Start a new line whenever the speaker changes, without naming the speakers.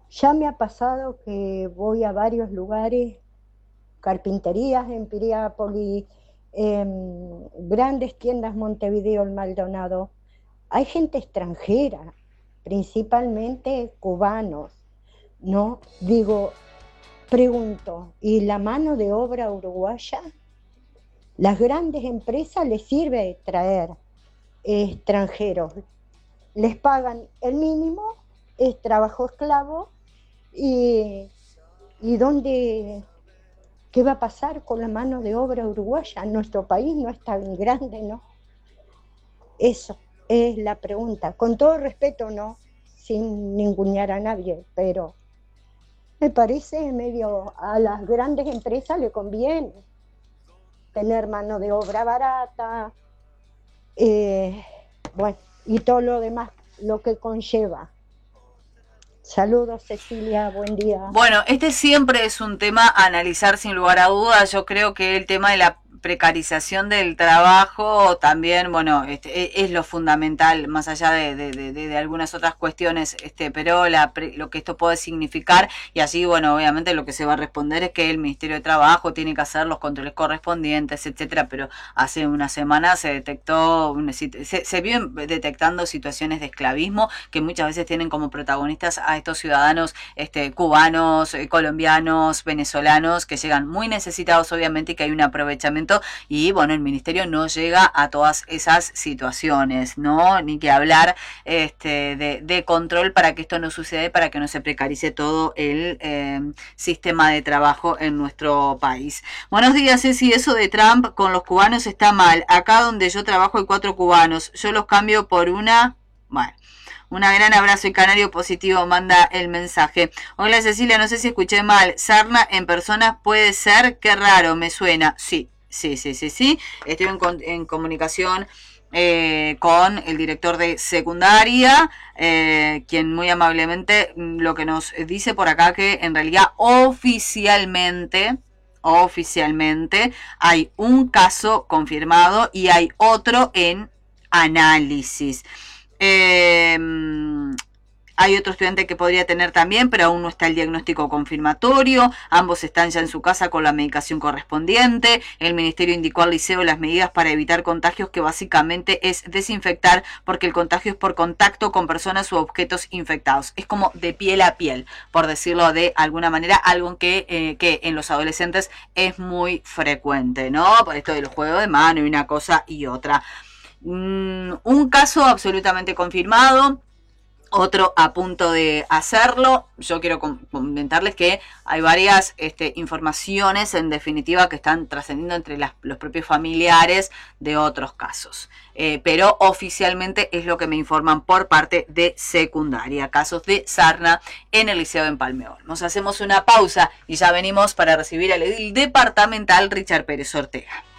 Ya me ha pasado que voy a varios lugares, carpinterías en Piriápolis, grandes tiendas Montevideo, el Maldonado. Hay gente extranjera, principalmente cubanos, ¿no? Digo, pregunto, ¿y la mano de obra uruguaya? Las grandes empresas les sirve traer extranjeros, les pagan el mínimo, es trabajo esclavo, y, y dónde, ¿qué va a pasar con la mano de obra uruguaya? Nuestro país no es tan grande, ¿no? Eso es la pregunta. Con todo respeto, no, sin ningunear a nadie, pero me parece medio a las grandes empresas le conviene tener mano de obra barata, eh, bueno, y todo lo demás, lo que conlleva. Saludos, Cecilia, buen día.
Bueno, este siempre es un tema a analizar sin lugar a dudas. Yo creo que el tema de la precarización del trabajo también, bueno, es lo fundamental, más allá de algunas otras cuestiones, pero lo que esto puede significar, y allí, bueno, obviamente lo que se va a responder es que el Ministerio de Trabajo tiene que hacer los controles correspondientes, etcétera, pero hace una semana se detectó, se vienen detectando situaciones de esclavismo que muchas veces tienen como protagonistas a estos ciudadanos cubanos, colombianos, venezolanos, que llegan muy necesitados obviamente y que hay un aprovechamiento y bueno, el ministerio no llega a todas esas situaciones, ¿no? Ni que hablar de control para que esto no suceda y para que no se precarice todo el sistema de trabajo en nuestro país. Buenos días, Ceci, eso de Trump con los cubanos está mal. Acá donde yo trabajo hay 4 cubanos, yo los cambio por una... Bueno, un gran abrazo y Canario Positivo manda el mensaje. Hola Cecilia, no sé si escuché mal. Sarna en personas puede ser, qué raro, me suena. Sí, sí, sí, sí, sí. Estoy en comunicación con el director de secundaria, quien muy amablemente lo que nos dice por acá que en realidad oficialmente hay un caso confirmado y hay otro en análisis. Eh, Hay otro estudiante que podría tener también, pero aún no está el diagnóstico confirmatorio. Ambos están ya en su casa con la medicación correspondiente. El ministerio indicó al liceo las medidas para evitar contagios, que básicamente es desinfectar, porque el contagio es por contacto con personas u objetos infectados. Es como de piel a piel, por decirlo de alguna manera, algo que en los adolescentes es muy frecuente, ¿no? Por esto de los juegos de mano y una cosa y otra. Un caso absolutamente confirmado, otro a punto de hacerlo. Yo quiero comentarles que hay varias informaciones en definitiva que están trascendiendo entre los propios familiares de otros casos. Pero oficialmente es lo que me informan por parte de secundaria. Casos de sarna en el Liceo en Palmeol. Nos hacemos una pausa y ya venimos para recibir al edil departamental Richard Pérez Ortega.